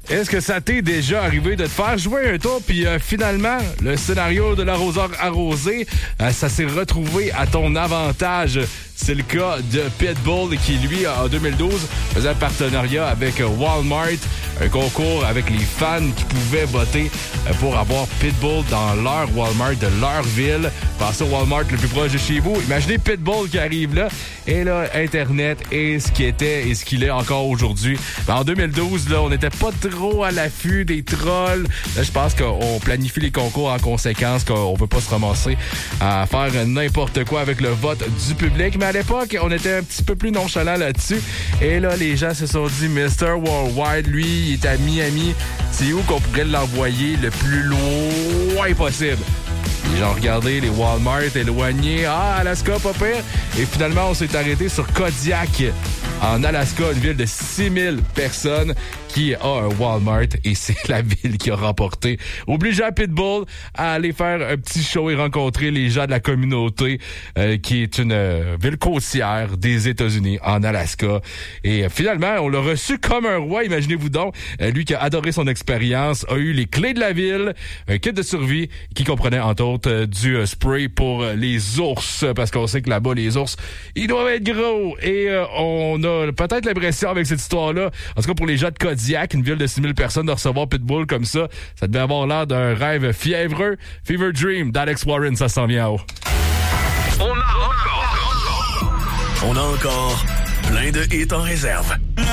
Est-ce que ça t'est déjà arrivé de te faire jouer un tour, puis finalement, le scénario de l'arroseur arrosé, ça s'est retrouvé à ton avantage? C'est le cas de Pitbull qui, lui, en 2012, faisait un partenariat avec Walmart, un concours avec les fans qui pouvaient voter pour avoir Pitbull dans leur Walmart de leur ville. Passez au Walmart le plus proche de chez vous. Imaginez Pitbull qui arrive là. Et là, Internet est ce qui était et ce qu'il est encore aujourd'hui. En 2012, là, on n'était pas trop à l'affût des trolls. Là, je pense qu'on planifie les concours en conséquence, qu'on veut pas se ramasser à faire n'importe quoi avec le vote du public. Mais à l'époque, on était un petit peu plus nonchalant là-dessus. Et là, les gens se sont dit, Mr. Worldwide, lui, il est à Miami. C'est où qu'on pourrait l'envoyer le plus loin possible? Ils ont regardé les Walmart éloignés. Ah, Alaska, pas pire. Et finalement, on s'est arrêté sur Kodiak, en Alaska, une ville de 6000 personnes qui a un Walmart. Et c'est la ville qui a remporté, obligeant Pitbull à aller faire un petit show et rencontrer les gens de la communauté, qui est une ville côtière des États-Unis, en Alaska. Et finalement, on l'a reçu comme un roi, imaginez-vous donc. Lui qui a adoré son expérience, a eu les clés de la ville, un kit de survie qui comprenait entre autres du spray pour les ours, parce qu'on sait que là-bas, les ours, ils doivent être gros. Et on a peut-être l'impression avec cette histoire-là, en tout cas pour les gens de Kodiak, une ville de 6000 personnes, de recevoir Pitbull comme ça devait avoir l'air d'un rêve fiévreux. Fever Dream d'Alex Warren, ça s'en vient en haut. On a encore plein de hits en réserve.